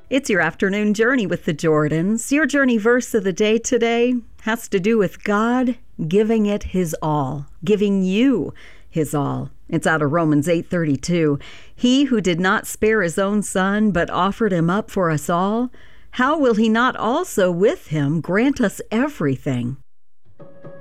It's your afternoon journey with the Jordans. Your journey verse of the day today has to do with God giving it his all, giving you his all. It's out of Romans 8:32. He who did not spare his own son, but offered him up for us all, how will he not also with him grant us everything?